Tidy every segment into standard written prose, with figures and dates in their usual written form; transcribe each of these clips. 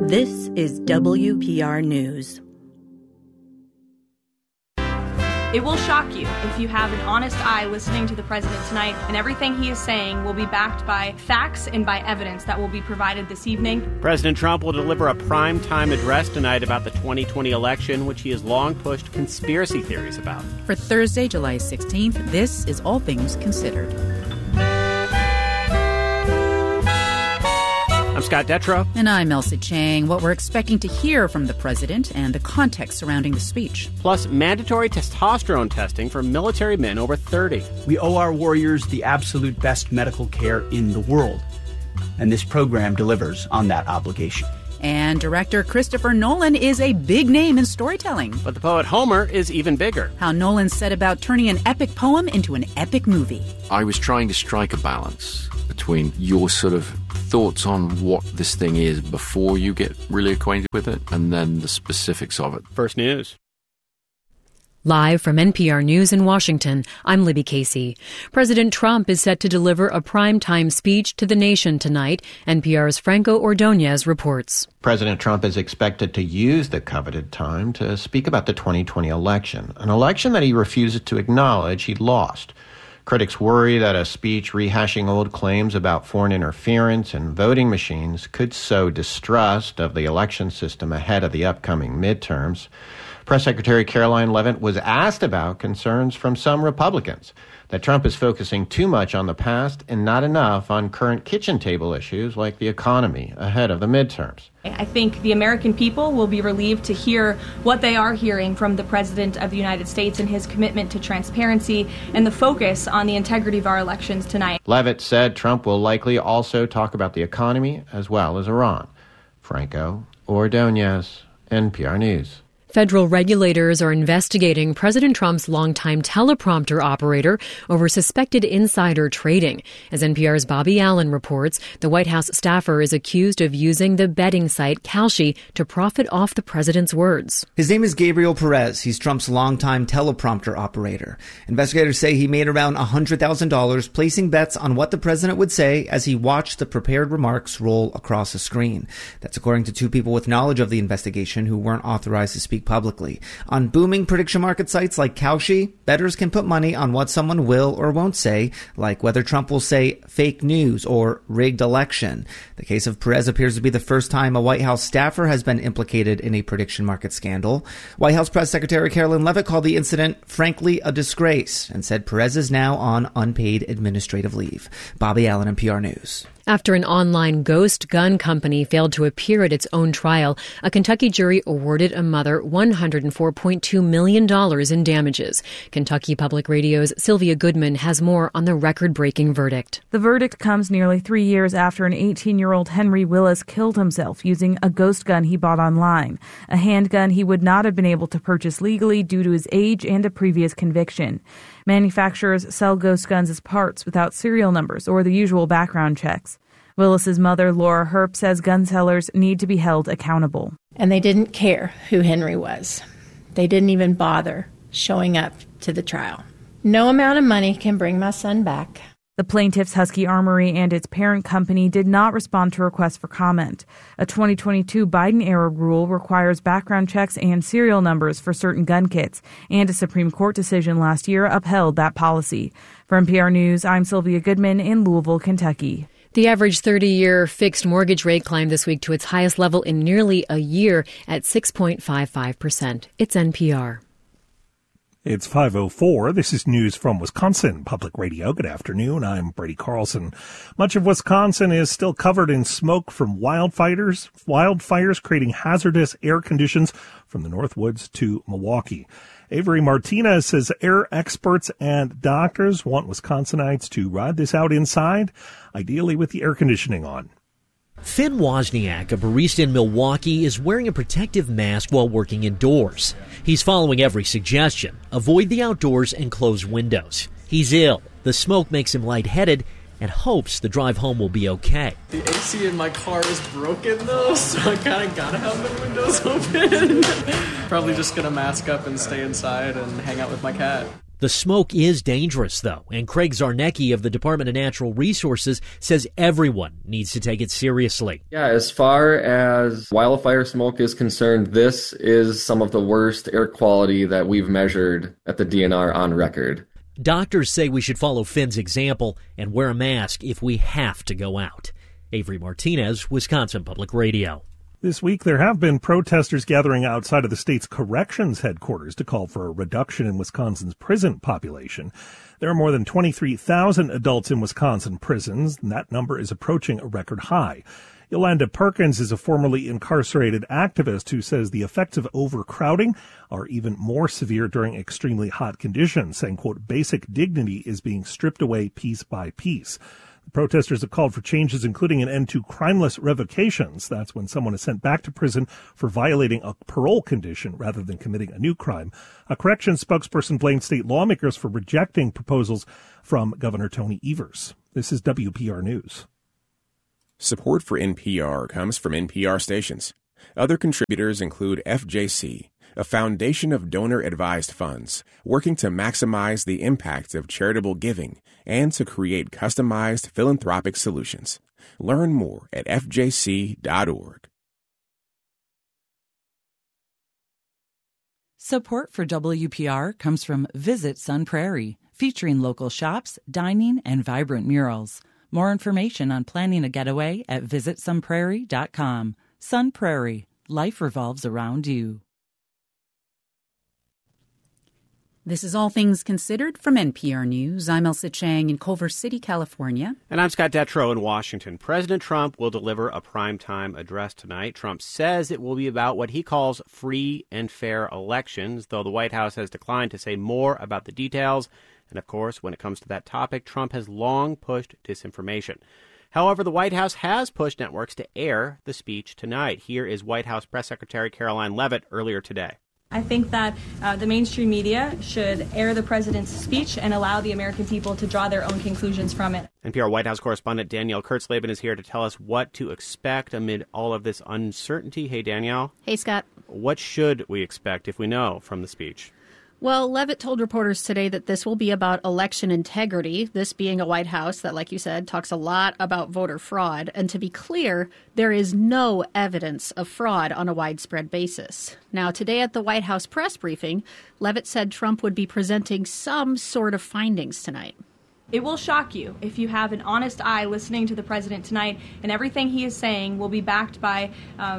This is WPR News. It will shock you if you have an honest eye listening to the president tonight, and everything he is saying will be backed by facts and by evidence that will be provided this evening. President Trump will deliver a prime-time address tonight about the 2020 election, which he has long pushed conspiracy theories about. For Thursday, July 16th, this is All Things Considered. I'm Scott Detrow. And I'm Elsie Chang. What we're expecting to hear from the president and the context surrounding the speech. Plus, mandatory testosterone testing for military men over 30. We owe our warriors the absolute best medical care in the world. And this program delivers on that obligation. And director Christopher Nolan is a big name in storytelling. But the poet Homer is even bigger. How Nolan said about turning an epic poem into an epic movie. I was trying to strike a balance between your sort of thoughts on what this thing is before you get really acquainted with it, and then the specifics of it. First News. Live from NPR News in Washington, I'm Libby Casey. President Trump is set to deliver a primetime speech to the nation tonight. NPR's Franco Ordonez reports. President Trump is expected to use the coveted time to speak about the 2020 election, an election that he refuses to acknowledge he lost. Critics worry that a speech rehashing old claims about foreign interference and voting machines could sow distrust of the election system ahead of the upcoming midterms. Press Secretary Caroline Leavitt was asked about concerns from some Republicans that Trump is focusing too much on the past and not enough on current kitchen table issues like the economy ahead of the midterms. I think the American people will be relieved to hear what they are hearing from the President of the United States and his commitment to transparency and the focus on the integrity of our elections tonight. Leavitt said Trump will likely also talk about the economy as well as Iran. Franco Ordonez, NPR News. Federal regulators are investigating President Trump's longtime teleprompter operator over suspected insider trading. As NPR's Bobby Allen reports, the White House staffer is accused of using the betting site Kalshi to profit off the president's words. His name is Gabriel Perez. He's Trump's longtime teleprompter operator. Investigators say he made around $100,000 placing bets on what the president would say as he watched the prepared remarks roll across a screen. That's according to two people with knowledge of the investigation who weren't authorized to speak publicly. On booming prediction market sites like Kalshi, bettors can put money on what someone will or won't say, like whether Trump will say fake news or rigged election. The case of Perez appears to be the first time a White House staffer has been implicated in a prediction market scandal. White House Press Secretary Caroline Leavitt called the incident, frankly, a disgrace, and said Perez is now on unpaid administrative leave. Bobby Allen, NPR News. After an online ghost gun company failed to appear at its own trial, a Kentucky jury awarded a mother $104.2 million in damages. Kentucky Public Radio's Sylvia Goodman has more on the record-breaking verdict. The verdict comes nearly 3 years after an 18-year-old Henry Willis killed himself using a ghost gun he bought online, a handgun he would not have been able to purchase legally due to his age and a previous conviction. Manufacturers sell ghost guns as parts without serial numbers or the usual background checks. Willis's mother, Laura Herp, says gun sellers need to be held accountable. And they didn't care who Henry was. They didn't even bother showing up to the trial. No amount of money can bring my son back. The plaintiff's Husky Armory and its parent company did not respond to requests for comment. A 2022 Biden-era rule requires background checks and serial numbers for certain gun kits, and a Supreme Court decision last year upheld that policy. For NPR News, I'm Sylvia Goodman in Louisville, Kentucky. The average 30-year fixed mortgage rate climbed this week to its highest level in nearly a year at 6.55%. It's NPR. It's 5:04. This is news from Wisconsin Public Radio. Good afternoon. I'm Brady Carlson. Much of Wisconsin is still covered in smoke from wildfires creating hazardous air conditions from the Northwoods to Milwaukee. Avery Martinez says air experts and doctors want Wisconsinites to ride this out inside, ideally with the air conditioning on. Finn Wozniak, a barista in Milwaukee, is wearing a protective mask while working indoors. He's following every suggestion. Avoid the outdoors and close windows. He's ill. The smoke makes him lightheaded and hopes the drive home will be okay. The AC in my car is broken, though, so I kind of gotta have the windows open. Probably just gonna mask up and stay inside and hang out with my cat. The smoke is dangerous, though, and Craig Zarnecki of the Department of Natural Resources says everyone needs to take it seriously. Yeah, as far as wildfire smoke is concerned, this is some of the worst air quality that we've measured at the DNR on record. Doctors say we should follow Finn's example and wear a mask if we have to go out. Avery Martinez, Wisconsin Public Radio. This week, there have been protesters gathering outside of the state's corrections headquarters to call for a reduction in Wisconsin's prison population. There are more than 23,000 adults in Wisconsin prisons, and that number is approaching a record high. Yolanda Perkins is a formerly incarcerated activist who says the effects of overcrowding are even more severe during extremely hot conditions, saying, quote, basic dignity is being stripped away piece by piece. The protesters have called for changes, including an end to crimeless revocations. That's when someone is sent back to prison for violating a parole condition rather than committing a new crime. A corrections spokesperson blamed state lawmakers for rejecting proposals from Governor Tony Evers. This is WPR News. Support for NPR comes from NPR stations. Other contributors include FJC, a foundation of donor-advised funds working to maximize the impact of charitable giving and to create customized philanthropic solutions. Learn more at fjc.org. Support for WPR comes from Visit Sun Prairie, featuring local shops, dining, and vibrant murals. More information on planning a getaway at visitsunprairie.com. Sun Prairie. Life revolves around you. This is All Things Considered from NPR News. I'm Elsa Chang in Culver City, California. And I'm Scott Detrow in Washington. President Trump will deliver a primetime address tonight. Trump says it will be about what he calls free and fair elections, though the White House has declined to say more about the details. And, of course, when it comes to that topic, Trump has long pushed disinformation. However, the White House has pushed networks to air the speech tonight. Here is White House Press Secretary Caroline Leavitt earlier today. I think that the mainstream media should air the president's speech and allow the American people to draw their own conclusions from it. NPR White House correspondent Danielle Kurtzleben is here to tell us what to expect amid all of this uncertainty. Hey, Danielle. Hey, Scott. What should we expect if we know from the speech? Well, Leavitt told reporters today that this will be about election integrity, this being a White House that, like you said, talks a lot about voter fraud. And to be clear, there is no evidence of fraud on a widespread basis. Now, today at the White House press briefing, Leavitt said Trump would be presenting some sort of findings tonight. It will shock you if you have an honest eye listening to the president tonight, and everything he is saying will be backed by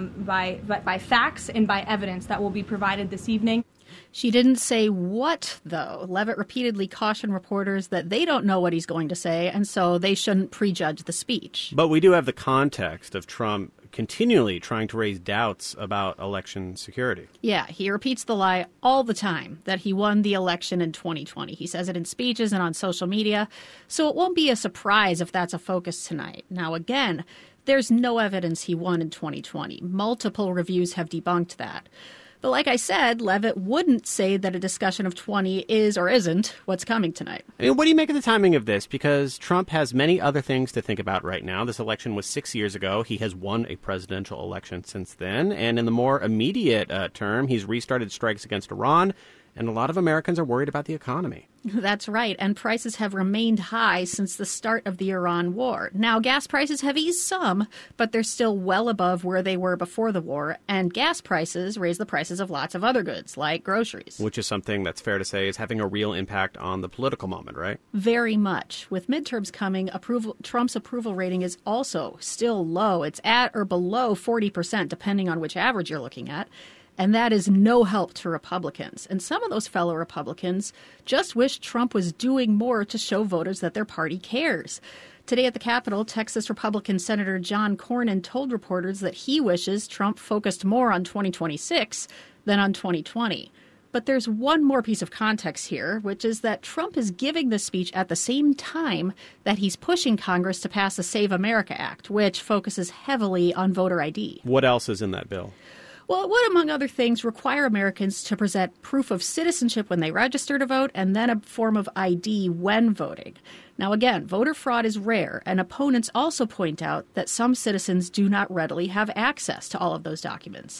facts and by evidence that will be provided this evening. She didn't say what, though. Leavitt repeatedly cautioned reporters that they don't know what he's going to say, and so they shouldn't prejudge the speech. But we do have the context of Trump continually trying to raise doubts about election security. Yeah, he repeats the lie all the time that he won the election in 2020. He says it in speeches and on social media, so it won't be a surprise if that's a focus tonight. Now, again, there's no evidence he won in 2020. Multiple reviews have debunked that. But like I said, Leavitt wouldn't say that a discussion of 20 is or isn't what's coming tonight. I mean, what do you make of the timing of this? Because Trump has many other things to think about right now. This election was 6 years ago. He has won a presidential election since then. And in the more immediate term, he's restarted strikes against Iran. And a lot of Americans are worried about the economy. That's right. And prices have remained high since the start of the Iran war. Now, gas prices have eased some, but they're still well above where they were before the war. And gas prices raise the prices of lots of other goods, like groceries. Which is something that's fair to say is having a real impact on the political moment, right? Very much. With midterms coming, Trump's approval rating is also still low. It's at or below 40%, depending on which average you're looking at. And that is no help to Republicans. And some of those fellow Republicans just wish Trump was doing more to show voters that their party cares. Today at the Capitol, Texas Republican Senator John Cornyn told reporters that he wishes Trump focused more on 2026 than on 2020. But there's one more piece of context here, which is that Trump is giving this speech at the same time that he's pushing Congress to pass the Save America Act, which focuses heavily on voter ID. What else is in that bill? Well, it would, among other things, require Americans to present proof of citizenship when they register to vote and then a form of ID when voting. Now, again, voter fraud is rare, and opponents also point out that some citizens do not readily have access to all of those documents.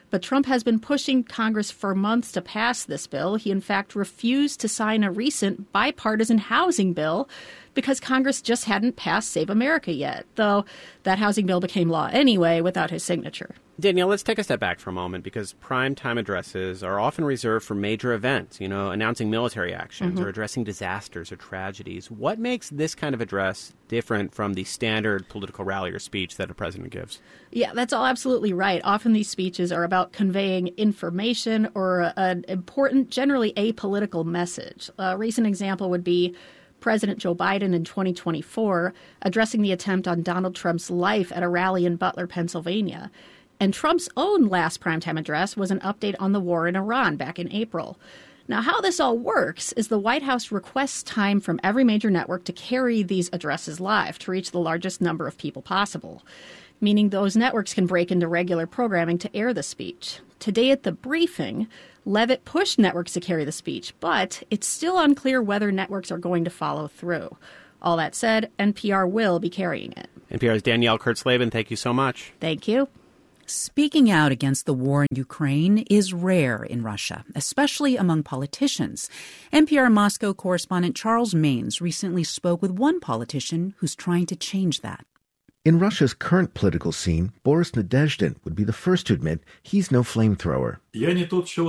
But Trump has been pushing Congress for months to pass this bill. He, in fact, refused to sign a recent bipartisan housing bill because Congress just hadn't passed Save America yet, though that housing bill became law anyway without his signature. Danielle, let's take a step back for a moment because primetime addresses are often reserved for major events, announcing military actions or addressing disasters or tragedies. What makes this kind of address different from the standard political rally or speech that a president gives? Yeah, that's all absolutely right. Often these speeches are about conveying information or an important, generally apolitical message. A recent example would be President Joe Biden in 2024 addressing the attempt on Donald Trump's life at a rally in Butler, Pennsylvania. And Trump's own last primetime address was an update on the war in Iran back in April. Now, how this all works is the White House requests time from every major network to carry these addresses live to reach the largest number of people possible, meaning those networks can break into regular programming to air the speech. Today at the briefing, Levitt pushed networks to carry the speech, but it's still unclear whether networks are going to follow through. All that said, NPR will be carrying it. NPR's Danielle Kurtzleben, thank you so much. Thank you. Speaking out against the war in Ukraine is rare in Russia, especially among politicians. NPR Moscow correspondent Charles Maynes recently spoke with one politician who's trying to change that. In Russia's current political scene, Boris Nadezhdin would be the first to admit he's no flamethrower. I'm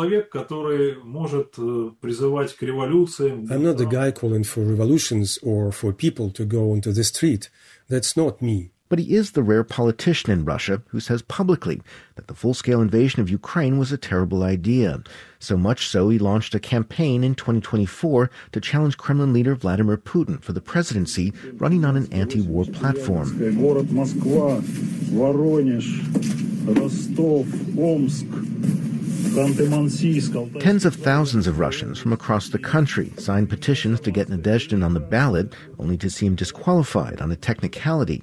not the guy calling for revolutions or for people to go onto the street. That's not me. But he is the rare politician in Russia who says publicly that the full-scale invasion of Ukraine was a terrible idea. So much so he launched a campaign in 2024 to challenge Kremlin leader Vladimir Putin for the presidency, running on an anti-war platform. Tens of thousands of Russians from across the country signed petitions to get Nadezhdin on the ballot, only to see him disqualified on a technicality.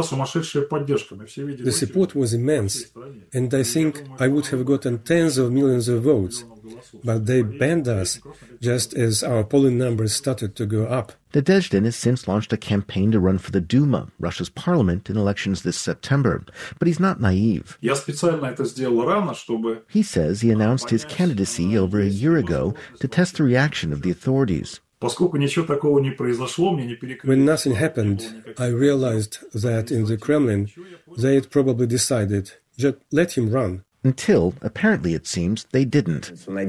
The support was immense, and I think I would have gotten tens of millions of votes. But they banned us just as our polling numbers started to go up. Nadezhdin has since launched a campaign to run for the Duma, Russia's parliament, in elections this September. But he's not naive. He says he announced his candidacy over a year ago to test the reaction of the authorities. When nothing happened, I realized that in the Kremlin, they had probably decided, just let him run. Until, apparently it seems, they didn't.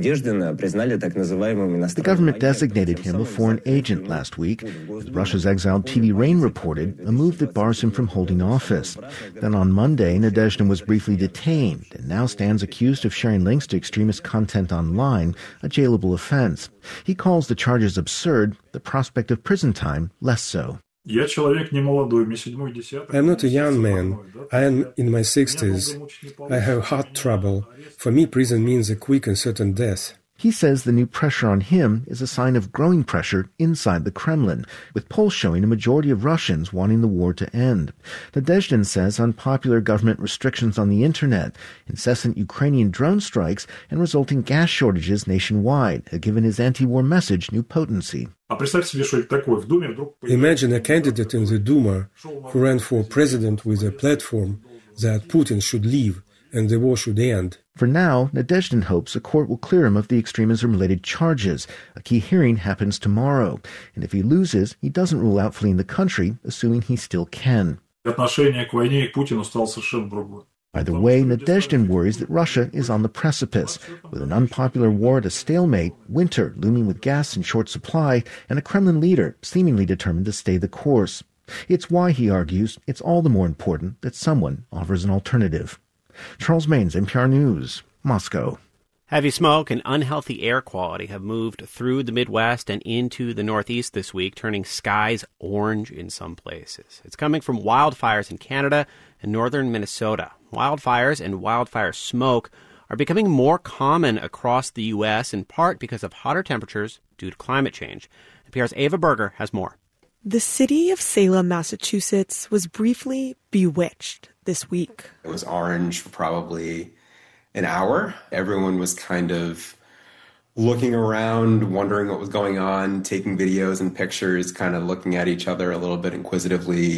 The government designated him a foreign agent last week. As Russia's exiled TV Rain reported, a move that bars him from holding office. Then on Monday, Nadezhdin was briefly detained and now stands accused of sharing links to extremist content online, a jailable offense. He calls the charges absurd, the prospect of prison time less so. I'm not a young man. I am in my 60s. I have heart trouble. For me, prison means a quick and certain death. He says the new pressure on him is a sign of growing pressure inside the Kremlin, with polls showing a majority of Russians wanting the war to end. Nadezhdin says unpopular government restrictions on the internet, incessant Ukrainian drone strikes, and resulting gas shortages nationwide have given his anti-war message new potency. Imagine a candidate in the Duma who ran for president with a platform that Putin should leave and the war should end. For now, Nadezhdin hopes a court will clear him of the extremism-related charges. A key hearing happens tomorrow. And if he loses, he doesn't rule out fleeing the country, assuming he still can. Either way, Nadezhdin worries that Russia is on the precipice, with an unpopular war at a stalemate, winter looming with gas in short supply, and a Kremlin leader seemingly determined to stay the course. It's why, he argues, it's all the more important that someone offers an alternative. Charles Maynes, NPR News, Moscow. Heavy smoke and unhealthy air quality have moved through the Midwest and into the Northeast this week, turning skies orange in some places. It's coming from wildfires in Canada and northern Minnesota. Wildfires and wildfire smoke are becoming more common across the U.S., in part because of hotter temperatures due to climate change. NPR's Ava Berger has more. The city of Salem, Massachusetts, was briefly bewitched this week. It was orange for probably an hour. Everyone was kind of looking around, wondering what was going on, taking videos and pictures, kind of looking at each other a little bit inquisitively.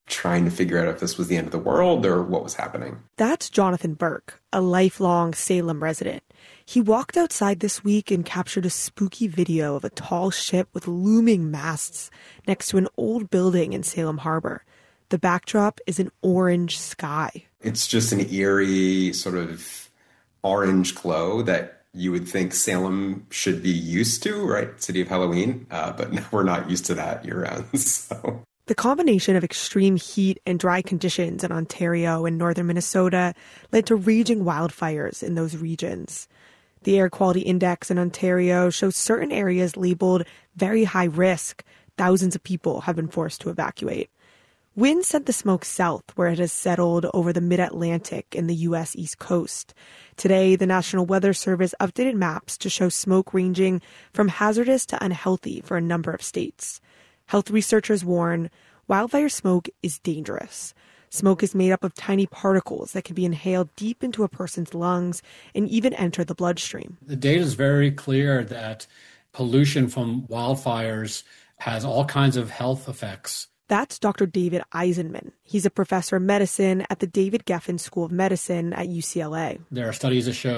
trying to figure out if this was the end of the world or what was happening. That's Jonathan Burke, a lifelong Salem resident. He walked outside this week and captured a spooky video of a tall ship with looming masts next to an old building in Salem Harbor. The backdrop is an orange sky. It's just an eerie sort of orange glow that you would think Salem should be used to, right? City of Halloween. But no, we're not used to that year-round, so... The combination of extreme heat and dry conditions in Ontario and northern Minnesota led to raging wildfires in those regions. The air quality index in Ontario shows certain areas labeled very high risk. Thousands of people have been forced to evacuate. Wind sent the smoke south, where it has settled over the mid-Atlantic and the U.S. East Coast. Today, the National Weather Service updated maps to show smoke ranging from hazardous to unhealthy for a number of states. Health researchers warn wildfire smoke is dangerous. Smoke is made up of tiny particles that can be inhaled deep into a person's lungs and even enter the bloodstream. The data is very clear that pollution from wildfires has all kinds of health effects. That's Dr. David Eisenman. He's a professor of medicine at the David Geffen School of Medicine at UCLA. There are studies that show